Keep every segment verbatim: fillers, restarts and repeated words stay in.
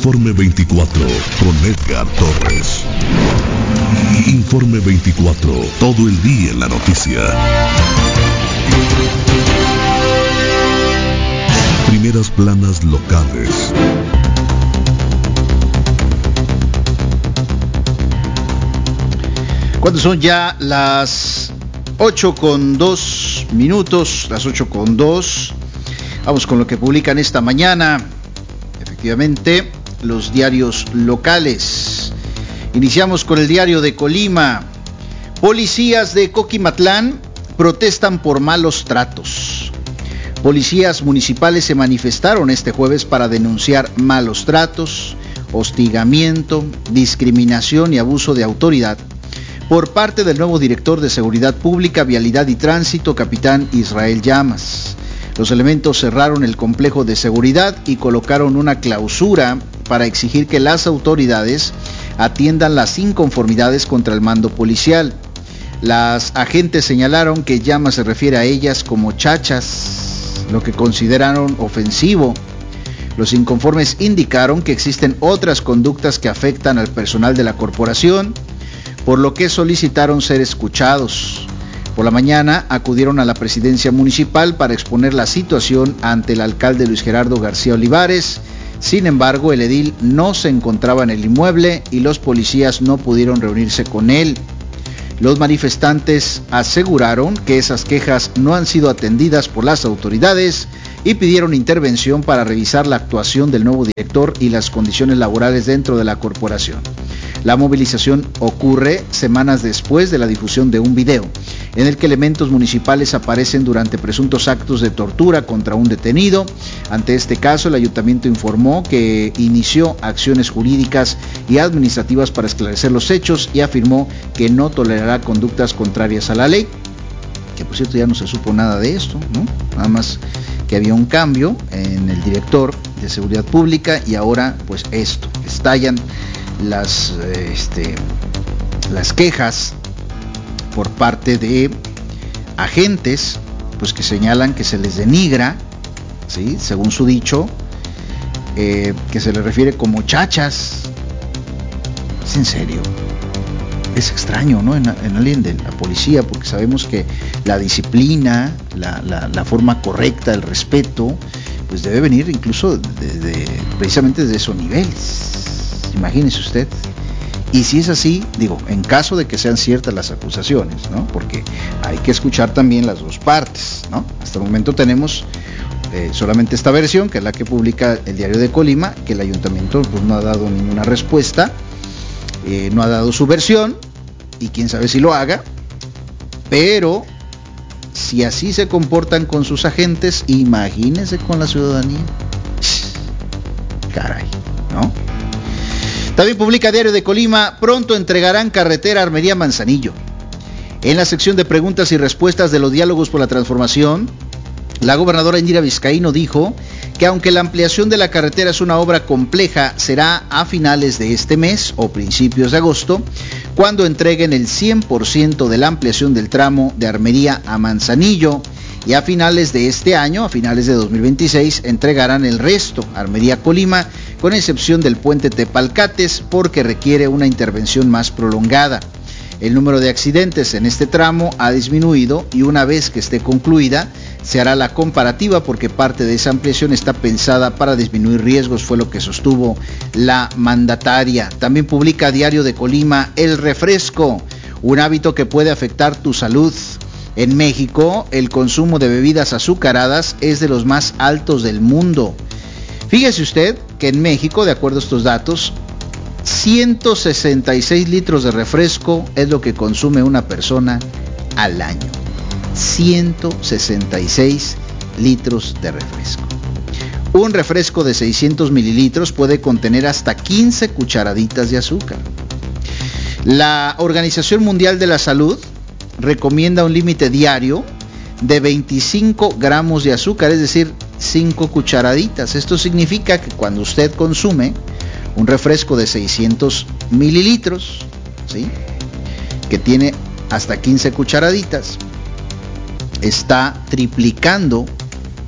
Informe veinticuatro con Edgar Torres. Informe veinticuatro, todo el día en la noticia. Primeras planas locales. Cuando son ya las ocho con dos minutos, las ocho con dos, vamos con lo que publican esta mañana. Efectivamente, los diarios locales. Iniciamos con el diario de Colima. Policías de Coquimatlán protestan por malos tratos. Policías municipales se manifestaron este jueves para denunciar malos tratos, hostigamiento, discriminación y abuso de autoridad por parte del nuevo director de Seguridad Pública, Vialidad y Tránsito, capitán Israel Llamas. Los elementos cerraron el complejo de seguridad y colocaron una clausura para exigir que las autoridades atiendan las inconformidades contra el mando policial. Las agentes señalaron que Llamas se refiere a ellas como chachas, lo que consideraron ofensivo. Los inconformes indicaron que existen otras conductas que afectan al personal de la corporación, por lo que solicitaron ser escuchados. Por la mañana acudieron a la presidencia municipal para exponer la situación ante el alcalde Luis Gerardo García Olivares. Sin embargo, el edil no se encontraba en el inmueble y los policías no pudieron reunirse con él. Los manifestantes aseguraron que esas quejas no han sido atendidas por las autoridades y pidieron intervención para revisar la actuación del nuevo director y las condiciones laborales dentro de la corporación. La movilización ocurre semanas después de la difusión de un video en el que elementos municipales aparecen durante presuntos actos de tortura contra un detenido. Ante este caso, el ayuntamiento informó que inició acciones jurídicas y administrativas para esclarecer los hechos y afirmó que no tolerará conductas contrarias a la ley. Que por cierto ya no se supo nada de esto, ¿no? Nada más que había un cambio en el director de Seguridad Pública y ahora pues esto, estallan las, este, las quejas por parte de agentes pues que señalan que se les denigra, ¿sí? Según su dicho, eh, que se les refiere como chachas. ¿Es en serio? Es extraño, ¿no? En, en alguien de la policía, porque sabemos que la disciplina, la, la, la forma correcta, el respeto, pues debe venir incluso de, de, precisamente de esos niveles. Imagínese usted. Y si es así, digo, en caso de que sean ciertas las acusaciones, ¿no? Porque hay que escuchar también las dos partes, ¿no? Hasta el momento tenemos eh, solamente esta versión, que es la que publica el diario de Colima, que el ayuntamiento pues no ha dado ninguna respuesta, eh, no ha dado su versión, y quién sabe si lo haga, pero si así se comportan con sus agentes, imagínense con la ciudadanía. Caray, ¿no? También publica Diario de Colima, pronto entregarán carretera Armería Manzanillo. En la sección de preguntas y respuestas de los diálogos por la transformación, la gobernadora Indira Vizcaíno dijo que aunque la ampliación de la carretera es una obra compleja, será a finales de este mes o principios de agosto, cuando entreguen el cien por ciento de la ampliación del tramo de Armería a Manzanillo, y a finales de este año, a finales de dos mil veintiséis, entregarán el resto, Armería Colima, con excepción del puente Tepalcates, porque requiere una intervención más prolongada. El número de accidentes en este tramo ha disminuido y una vez que esté concluida, se hará la comparativa porque parte de esa ampliación está pensada para disminuir riesgos, fue lo que sostuvo la mandataria. También publica Diario de Colima, el refresco, un hábito que puede afectar tu salud. En México, el consumo de bebidas azucaradas es de los más altos del mundo. Fíjese usted que en México, de acuerdo a estos datos, ciento sesenta y seis litros de refresco es lo que consume una persona al año. ciento sesenta y seis litros de refresco. Un refresco de seiscientos mililitros puede contener hasta quince cucharaditas de azúcar. La Organización Mundial de la Salud recomienda un límite diario de veinticinco gramos de azúcar, es decir, cinco cucharaditas. Esto significa que cuando usted consume un refresco de seiscientos mililitros, ¿sí?, que tiene hasta quince cucharaditas, está triplicando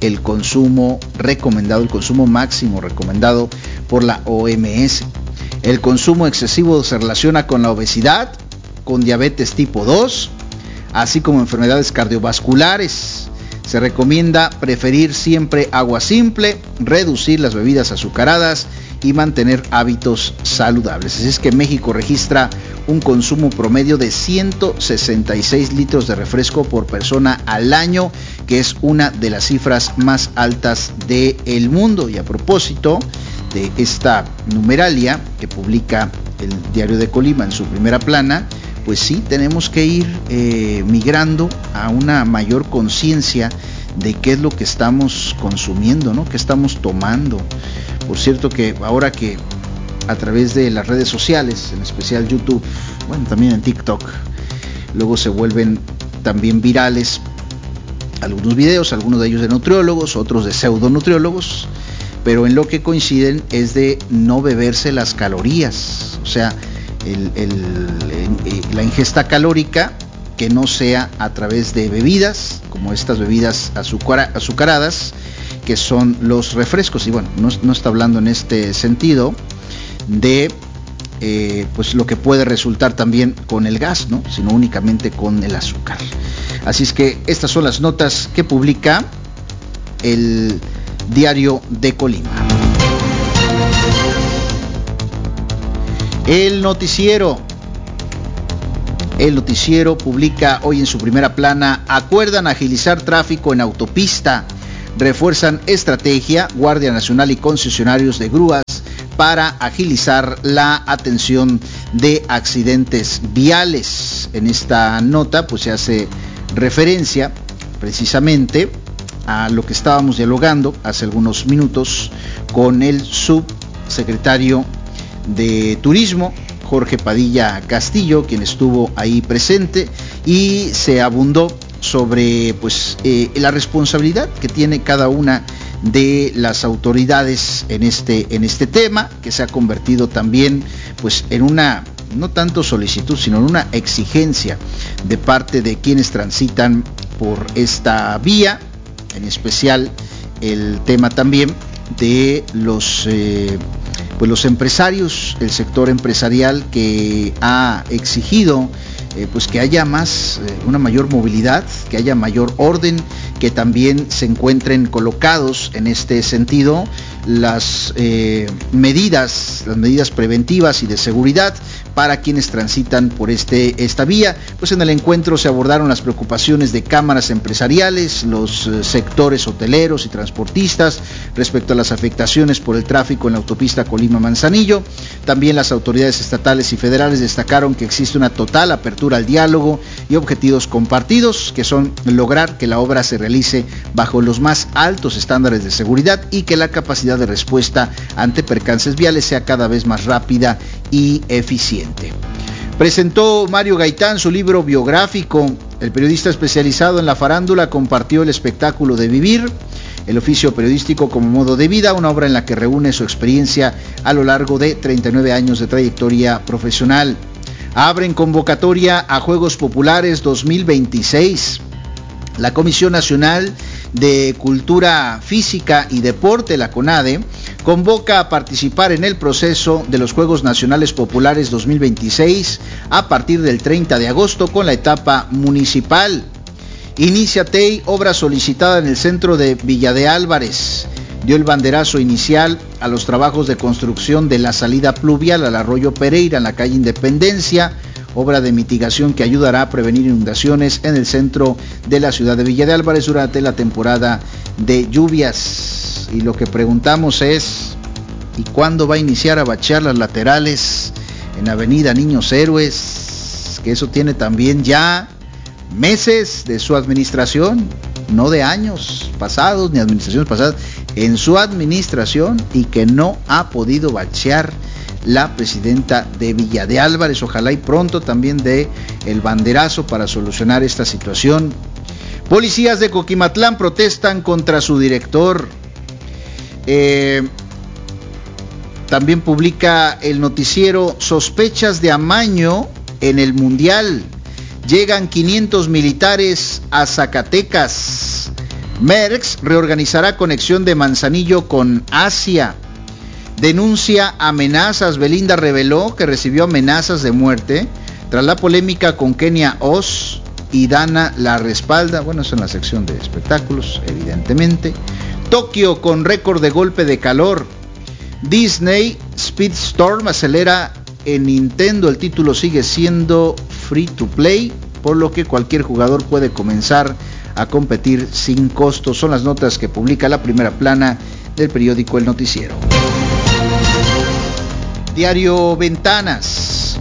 el consumo recomendado, el consumo máximo recomendado por la O M S. El consumo excesivo se relaciona con la obesidad, con diabetes tipo dos, así como enfermedades cardiovasculares. Se recomienda preferir siempre agua simple, reducir las bebidas azucaradas y mantener hábitos saludables. Así es que México registra un consumo promedio de ciento sesenta y seis litros de refresco por persona al año, que es una de las cifras más altas del mundo. Y a propósito de esta numeralia que publica el Diario de Colima en su primera plana, pues sí, tenemos que ir eh, migrando a una mayor conciencia de qué es lo que estamos consumiendo, ¿no? ¿Qué estamos tomando? Por cierto que ahora que a través de las redes sociales, en especial YouTube, bueno, también en TikTok, luego se vuelven también virales algunos videos, algunos de ellos de nutriólogos, otros de pseudonutriólogos, pero en lo que coinciden es de no beberse las calorías, o sea, el, el, el, la ingesta calórica que no sea a través de bebidas, como estas bebidas azucara, azucaradas, que son los refrescos. Y bueno, no, no está hablando en este sentido de eh, pues lo que puede resultar también con el gas, ¿no? Sino únicamente con el azúcar. Así es que estas son las notas que publica el Diario de Colima. El noticiero. El noticiero publica hoy en su primera plana: acuerdan agilizar tráfico en autopista, refuerzan estrategia, Guardia Nacional y concesionarios de grúas para agilizar la atención de accidentes viales. En esta nota pues se hace referencia precisamente a lo que estábamos dialogando hace algunos minutos con el subsecretario de Turismo, Jorge Padilla Castillo, quien estuvo ahí presente, y se abundó sobre pues eh, la responsabilidad que tiene cada una de las autoridades en este en este tema, que se ha convertido también pues en una no tanto solicitud, sino en una exigencia de parte de quienes transitan por esta vía, en especial el tema también de los eh, pues los empresarios, el sector empresarial, que ha exigido eh, pues que haya más, eh, una mayor movilidad, que haya mayor orden, que también se encuentren colocados en este sentido las eh, medidas, las medidas preventivas y de seguridad para quienes transitan por este esta vía. Pues en el encuentro se abordaron las preocupaciones de cámaras empresariales, los eh, sectores hoteleros y transportistas respecto a las afectaciones por el tráfico en la autopista Colima-Manzanillo. También las autoridades estatales y federales destacaron que existe una total apertura al diálogo y objetivos compartidos, que son lograr que la obra se realice bajo los más altos estándares de seguridad y que la capacidad de respuesta ante percances viales sea cada vez más rápida y eficiente. Presentó Mario Gaitán su libro biográfico. El periodista especializado en la farándula compartió el espectáculo de vivir, el oficio periodístico como modo de vida, una obra en la que reúne su experiencia a lo largo de treinta y nueve años de trayectoria profesional. Abren convocatoria a Juegos Populares dos mil veintiséis. La Comisión Nacional de Cultura Física y Deporte, la CONADE, convoca a participar en el proceso de los Juegos Nacionales Populares dos mil veintiséis a partir del treinta de agosto con la etapa municipal. Inicia T E I, obra solicitada en el centro de Villa de Álvarez. Dio el banderazo inicial a los trabajos de construcción de la salida pluvial al arroyo Pereira en la calle Independencia, obra de mitigación que ayudará a prevenir inundaciones en el centro de la ciudad de Villa de Álvarez durante la temporada de lluvias. Y lo que preguntamos es, ¿y cuándo va a iniciar a bachear las laterales en Avenida Niños Héroes? Que eso tiene también ya meses de su administración, no de años pasados ni administraciones pasadas, en su administración, y que no ha podido bachear la presidenta de Villa de Álvarez. Ojalá y pronto también dé el banderazo para solucionar esta situación. Policías de Coquimatlán protestan contra su director. Eh, también publica el noticiero sospechas de amaño en el Mundial. Llegan quinientos militares a Zacatecas. Merckx reorganizará conexión de Manzanillo con Asia. Denuncia amenazas. Belinda reveló que recibió amenazas de muerte tras la polémica con Kenia Oz y Dana la respalda. Bueno, eso en la sección de espectáculos, evidentemente. Tokio con récord de golpe de calor. Disney Speedstorm acelera en Nintendo. El título sigue siendo free to play, por lo que cualquier jugador puede comenzar a competir sin costo. Son las notas que publica la primera plana del periódico El Noticiero. Diario Ventanas.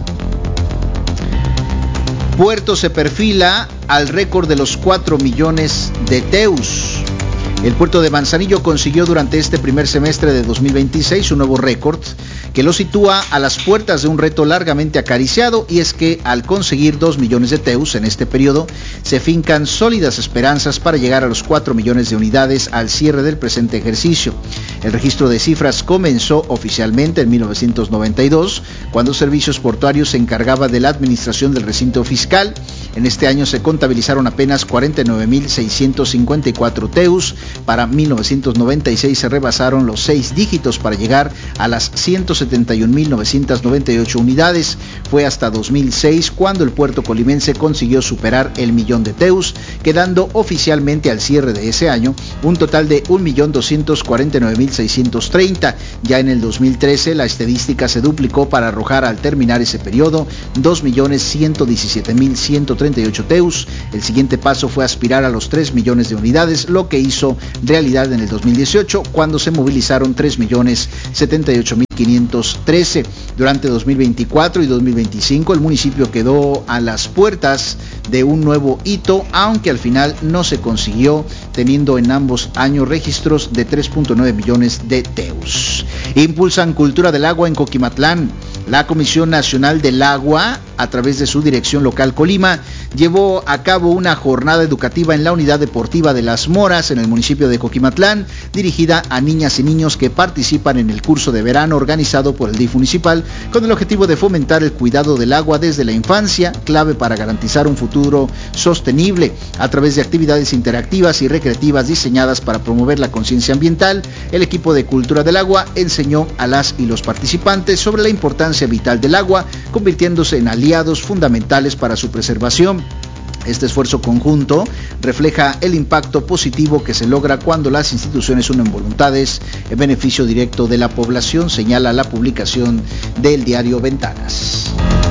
Puerto se perfila al récord de los cuatro millones de teus. El puerto de Manzanillo consiguió durante este primer semestre de dos mil veintiséis un nuevo récord que lo sitúa a las puertas de un reto largamente acariciado, y es que al conseguir dos millones de teus en este periodo se fincan sólidas esperanzas para llegar a los cuatro millones de unidades al cierre del presente ejercicio. El registro de cifras comenzó oficialmente en mil novecientos noventa y dos, cuando Servicios Portuarios se encargaba de la administración del recinto fiscal. En este año se contabilizaron apenas cuarenta y nueve mil seiscientos cincuenta y cuatro teus. Para mil novecientos noventa y seis se rebasaron los seis dígitos para llegar a las ciento setenta y un mil novecientos noventa y ocho unidades. Fue hasta dos mil seis cuando el puerto colimense consiguió superar el millón de teus, quedando oficialmente al cierre de ese año un total de un millón doscientos cuarenta y nueve mil seiscientos treinta. Ya en el dos mil trece la estadística se duplicó para arrojar al terminar ese periodo dos millones ciento diecisiete mil ciento treinta y ocho teus. El siguiente paso fue aspirar a los tres millones de unidades, lo que hizo realidad en el dos mil dieciocho, cuando se movilizaron tres millones setenta y ocho mil quinientos trece. Durante dos mil veinticuatro y dos mil veinticinco el municipio quedó a las puertas de un nuevo hito, aunque al final no se consiguió, teniendo en ambos años registros de tres punto nueve millones de teus. Impulsan cultura del agua en Coquimatlán. La Comisión Nacional del Agua, a través de su dirección local Colima, llevó a cabo una jornada educativa en la unidad deportiva de Las Moras, en el municipio de Coquimatlán, dirigida a niñas y niños que participan en el curso de verano organizado por el D I F municipal, con el objetivo de fomentar el cuidado del agua desde la infancia, clave para garantizar un futuro sostenible. A través de actividades interactivas y recreativas diseñadas para promover la conciencia ambiental, el equipo de cultura del agua enseñó a las y los participantes sobre la importancia vital del agua, convirtiéndose en aliados fundamentales para su preservación. Este esfuerzo conjunto refleja el impacto positivo que se logra cuando las instituciones unen voluntades en beneficio directo de la población, señala la publicación del diario Ventanas.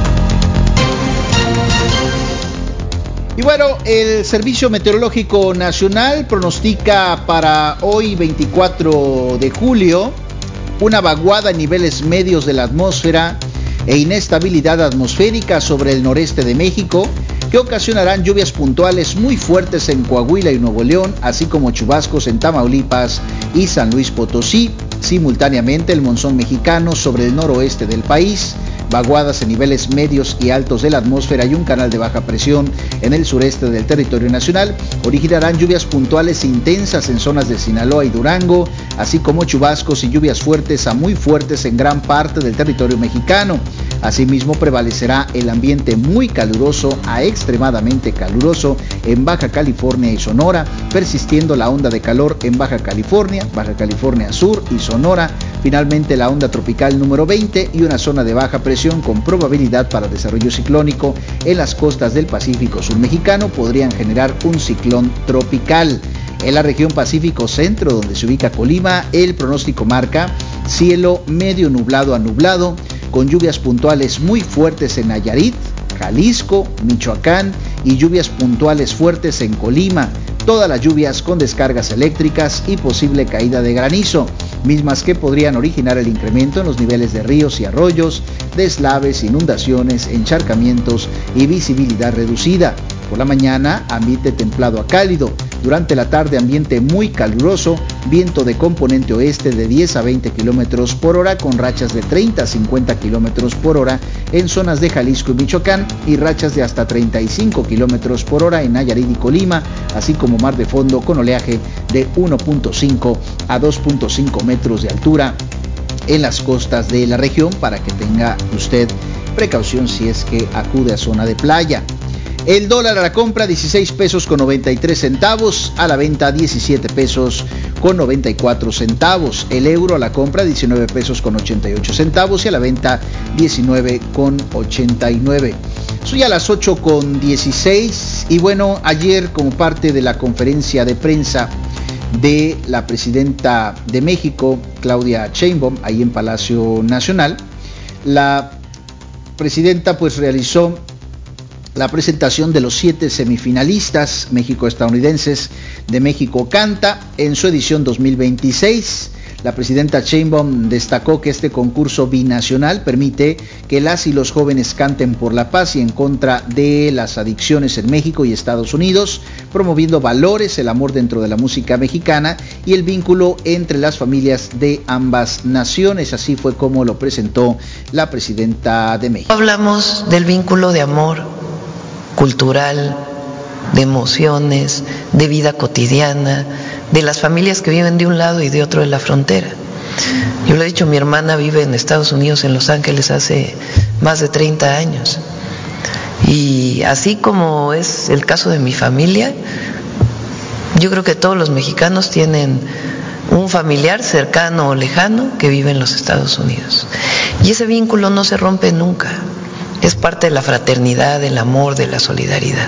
Y bueno, el Servicio Meteorológico Nacional pronostica para hoy veinticuatro de julio una vaguada en niveles medios de la atmósfera e inestabilidad atmosférica sobre el noreste de México, que ocasionarán lluvias puntuales muy fuertes en Coahuila y Nuevo León, así como chubascos en Tamaulipas y San Luis Potosí. Simultáneamente, el monzón mexicano sobre el noroeste del país, vaguadas en niveles medios y altos de la atmósfera y un canal de baja presión en el sureste del territorio nacional originarán lluvias puntuales intensas en zonas de Sinaloa y Durango, así como chubascos y lluvias fuertes a muy fuertes en gran parte del territorio mexicano. Asimismo, prevalecerá el ambiente muy caluroso a extremadamente caluroso en Baja California y Sonora, persistiendo la onda de calor en Baja California, Baja California Sur y Sonora. Finalmente, la onda tropical número veinte y una zona de baja presión con probabilidad para desarrollo ciclónico en las costas del Pacífico Sur mexicano podrían generar un ciclón tropical. En la región Pacífico Centro, donde se ubica Colima, el pronóstico marca cielo medio nublado a nublado, con lluvias puntuales muy fuertes en Nayarit, Jalisco, Michoacán y lluvias puntuales fuertes en Colima. Todas las lluvias con descargas eléctricas y posible caída de granizo, mismas que podrían originar el incremento en los niveles de ríos y arroyos, deslaves, inundaciones, encharcamientos y visibilidad reducida. Por la mañana, ambiente templado a cálido. Durante la tarde, ambiente muy caluroso, viento de componente oeste de diez a veinte kilómetros por hora, con rachas de treinta a cincuenta kilómetros por hora en zonas de Jalisco y Michoacán, y rachas de hasta treinta y cinco kilómetros por hora en Nayarit y Colima, así como mar de fondo con oleaje de uno punto cinco a dos punto cinco metros de altura en las costas de la región, para que tenga usted precaución si es que acude a zona de playa. El dólar a la compra dieciséis pesos con noventa y tres centavos, a la venta diecisiete pesos con noventa y cuatro centavos. El euro a la compra diecinueve pesos con ochenta y ocho centavos y a la venta diecinueve con ochenta y nueve. Soy a las ocho con dieciséis y bueno, ayer como parte de la conferencia de prensa de la presidenta de México, Claudia Sheinbaum, ahí en Palacio Nacional, la presidenta pues realizó la presentación de los siete semifinalistas México-estadounidenses de México Canta en su edición dos mil veintiséis. La presidenta Sheinbaum destacó que este concurso binacional permite que las y los jóvenes canten por la paz y en contra de las adicciones en México y Estados Unidos, promoviendo valores, el amor dentro de la música mexicana y el vínculo entre las familias de ambas naciones. Así fue como lo presentó la presidenta de México. Hablamos del vínculo de amor cultural, de emociones, de vida cotidiana, de las familias que viven de un lado y de otro de la frontera. Yo le he dicho, mi hermana vive en Estados Unidos, en Los Ángeles, hace más de treinta años. Y así como es el caso de mi familia, yo creo que todos los mexicanos tienen un familiar cercano o lejano que vive en los Estados Unidos. Y ese vínculo no se rompe nunca. Es parte de la fraternidad, del amor, de la solidaridad.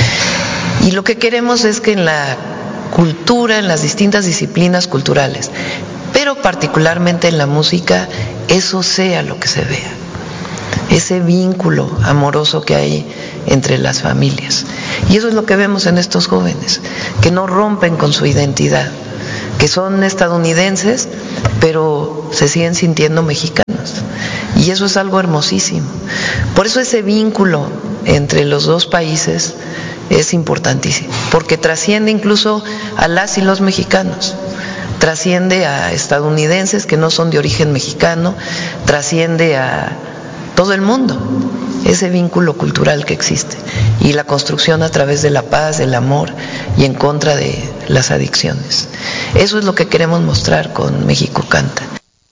Y lo que queremos es que en la cultura, en las distintas disciplinas culturales, pero particularmente en la música, eso sea lo que se vea, ese vínculo amoroso que hay entre las familias. Y eso es lo que vemos en estos jóvenes, que no rompen con su identidad, que son estadounidenses, pero se siguen sintiendo mexicanos. Y eso es algo hermosísimo. Por eso ese vínculo entre los dos países es importantísimo, porque trasciende incluso a las y los mexicanos, trasciende a estadounidenses que no son de origen mexicano, trasciende a todo el mundo, ese vínculo cultural que existe y la construcción a través de la paz, del amor y en contra de las adicciones. Eso es lo que queremos mostrar con México Canta.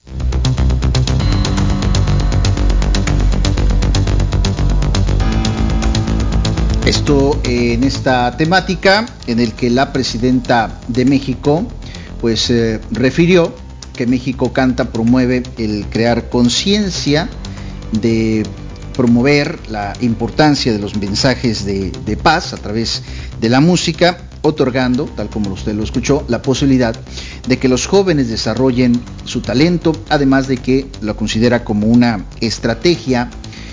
Esto en esta temática en el que la presidenta de México pues eh, refirió que México Canta promueve el crear conciencia, de promover la importancia de los mensajes de, de paz a través de la música, otorgando, tal como usted lo escuchó, la posibilidad de que los jóvenes desarrollen su talento, además de que lo considera como una estrategia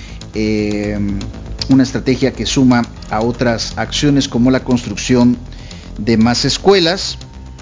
eh, una estrategia que suma a otras acciones como la construcción de más escuelas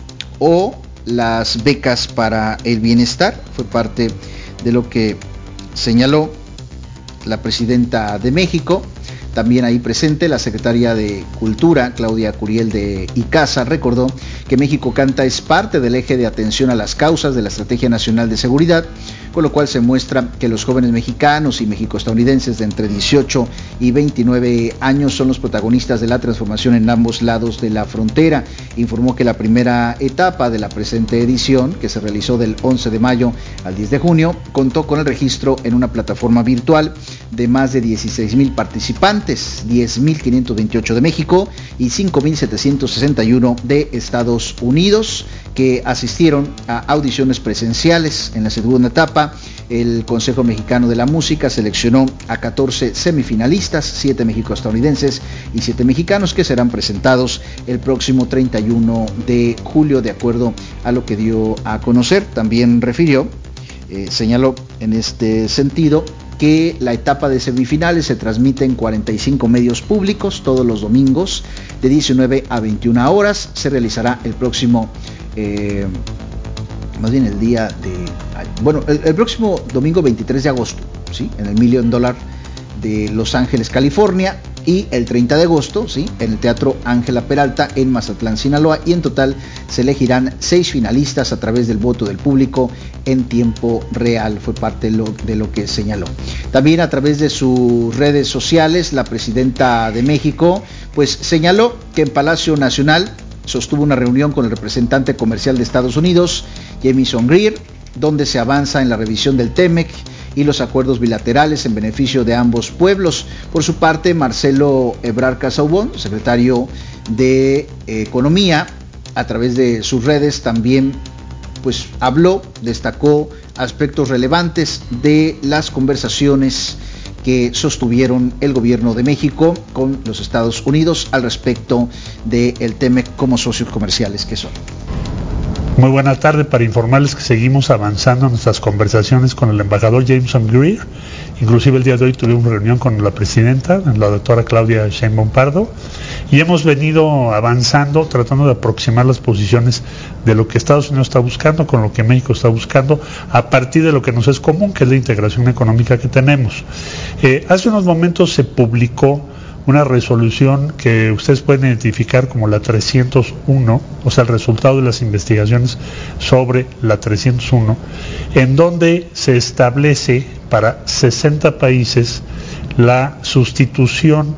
o las becas para el bienestar. Fue parte de lo que señaló la presidenta de México. También ahí presente la secretaria de Cultura, Claudia Curiel de Icaza, recordó que México Canta es parte del eje de atención a las causas de la Estrategia Nacional de Seguridad, con lo cual se muestra que los jóvenes mexicanos y mexicoestadounidenses de entre dieciocho y veintinueve años son los protagonistas de la transformación en ambos lados de la frontera. Informó que la primera etapa de la presente edición, que se realizó del once de mayo al diez de junio, contó con el registro en una plataforma virtual de más de dieciséis mil participantes, diez mil quinientos veintiocho de México y cinco mil setecientos sesenta y uno de Estados Unidos, que asistieron a audiciones presenciales. En la segunda etapa, el Consejo Mexicano de la Música seleccionó a catorce semifinalistas, siete mexicoestadounidenses y siete mexicanos, que serán presentados el próximo treinta y uno de julio, de acuerdo a lo que dio a conocer. También refirió, eh, señaló en este sentido, que la etapa de semifinales se transmite en cuarenta y cinco medios públicos todos los domingos de diecinueve a veintiuna horas. Se realizará el próximo eh, más bien el día de bueno el, el próximo domingo veintitrés de agosto, ¿sí? En el Million Dollar de Los Ángeles, California, y el treinta de agosto, ¿sí? En el Teatro Ángela Peralta en Mazatlán, Sinaloa, y en total se elegirán seis finalistas a través del voto del público en tiempo real. Fue parte de lo, de lo que señaló. También a través de sus redes sociales, la presidenta de México pues señaló que en Palacio Nacional sostuvo una reunión con el representante comercial de Estados Unidos, Jamieson Greer, donde se avanza en la revisión del T E M E C y los acuerdos bilaterales en beneficio de ambos pueblos. Por su parte, Marcelo Ebrard Casaubon, secretario de Economía, a través de sus redes también pues habló, destacó aspectos relevantes de las conversaciones que sostuvieron el gobierno de México con los Estados Unidos al respecto del TEMEC como socios comerciales que son. Muy buena tarde, para informarles que seguimos avanzando en nuestras conversaciones con el embajador Jameson Greer. Inclusive el día de hoy tuvimos reunión con la presidenta, la doctora Claudia Sheinbaum Pardo, y hemos venido avanzando, tratando de aproximar las posiciones de lo que Estados Unidos está buscando con lo que México está buscando, a partir de lo que nos es común, que es la integración económica que tenemos. Eh, hace unos momentos se publicó una resolución que ustedes pueden identificar como la trescientos uno, o sea, el resultado de las investigaciones sobre la trescientos uno, en donde se establece para sesenta países la sustitución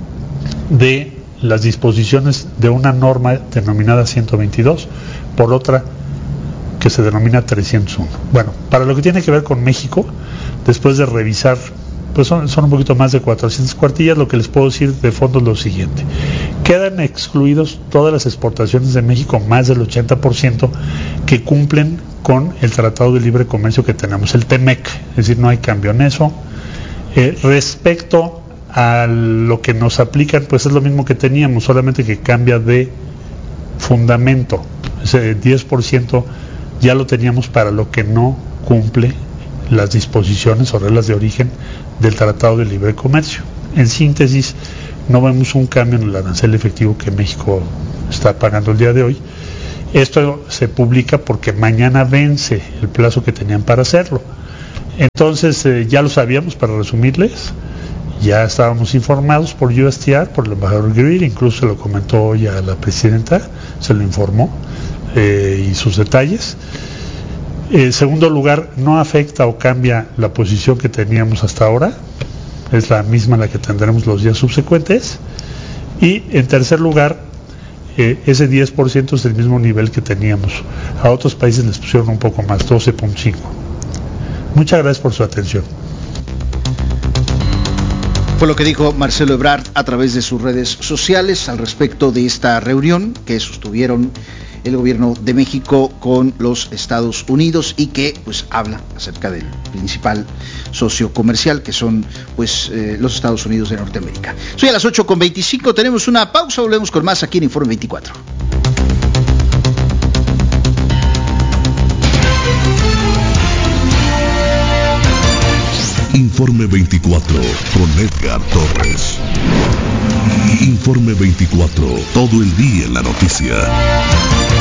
de las disposiciones de una norma denominada ciento veintidós por otra que se denomina trescientos uno. Bueno, para lo que tiene que ver con México, después de revisar, pues son, son un poquito más de cuatrocientas cuartillas, lo que les puedo decir de fondo es lo siguiente: quedan excluidos todas las exportaciones de México, más del ochenta por ciento, que cumplen con el Tratado de Libre Comercio que tenemos, el TEMEC, es decir, no hay cambio en eso. Eh, respecto a lo que nos aplican, pues es lo mismo que teníamos, solamente que cambia de fundamento. Ese diez por ciento ya lo teníamos para lo que no cumple las disposiciones o reglas de origen del Tratado de Libre Comercio. En síntesis, no vemos un cambio en el arancel efectivo que México está pagando el día de hoy. Esto se publica porque mañana vence el plazo que tenían para hacerlo. Entonces, eh, ya lo sabíamos, para resumirles, ya estábamos informados por U S T R, por el embajador Greer, incluso se lo comentó hoy a la presidenta, se lo informó, eh, y sus detalles. En segundo lugar, no afecta o cambia la posición que teníamos hasta ahora, es la misma la que tendremos los días subsecuentes. Y en tercer lugar, eh, ese diez por ciento es el mismo nivel que teníamos. A otros países les pusieron un poco más, doce punto cinco. Muchas gracias por su atención. Fue lo que dijo Marcelo Ebrard a través de sus redes sociales al respecto de esta reunión que sostuvieron el gobierno de México con los Estados Unidos y que pues habla acerca del principal socio comercial que son pues eh, los Estados Unidos de Norteamérica. Soy a las ocho con veinticinco, tenemos una pausa, volvemos con más aquí en Informe veinticuatro. Informe veinticuatro con Edgar Torres. Informe veinticuatro, todo el día en la noticia.